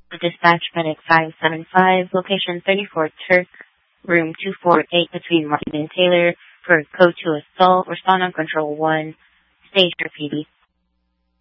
Dispatch Medic 575, location 34 Turk, room 248 between Martin and Taylor for code 2 assault. Respond on control 1. Stage for PD.